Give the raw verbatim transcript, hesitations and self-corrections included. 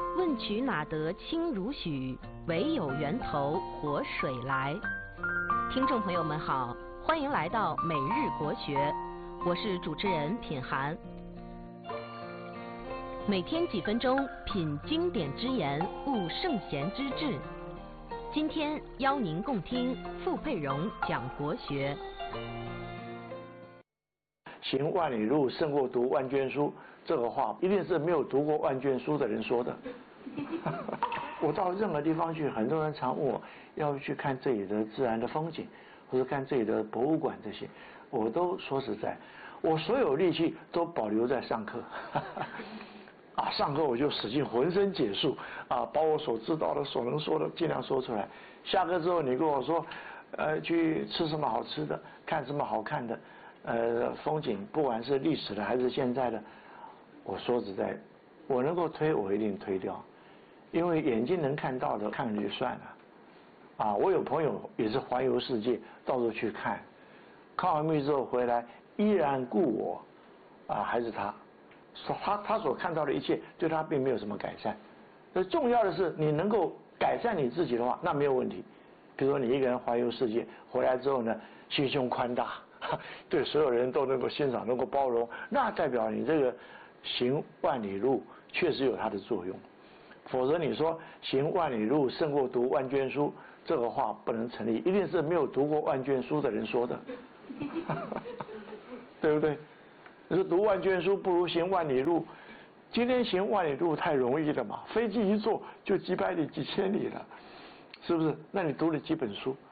问渠哪得清如许？唯有源头活水来。听众朋友们好，欢迎来到每日国学，我是主持人品涵。每天几分钟，品经典之言，悟圣贤之治。今天邀您共听傅佩荣讲国学。 行万里路胜过读万卷书，这个话一定是没有读过万卷书的人说的。我到任何地方去，很多人常问我要不去看这里的自然的风景，或者看这里的博物馆这些，我都说实在，我所有力气都保留在上课。啊，上课我就使劲浑身解数啊，把我所知道的、所能说的尽量说出来。下课之后，你跟我说，呃，去吃什么好吃的，看什么好看的，呃，风景，不管是历史的还是现在的，我说实在，我能够推，我一定推掉，因为眼睛能看到的看了就算了。啊，我有朋友也是环游世界，到处去看，看完密之后回来依然故我，啊，还是他。他他所看到的一切对他并没有什么改善，所以重要的是你能够改善你自己的话，那没有问题。比如说你一个人环游世界回来之后呢，心胸宽大，对所有人都能够欣赏、能够包容，那代表你这个行万里路确实有它的作用。否则你说行万里路胜过读万卷书，这个话不能成立，一定是没有读过万卷书的人说的，对不对？你说读万卷书不如行万里路，今天行万里路太容易了嘛，飞机一坐就几百里、几千里了，是不是？那你读了几本书？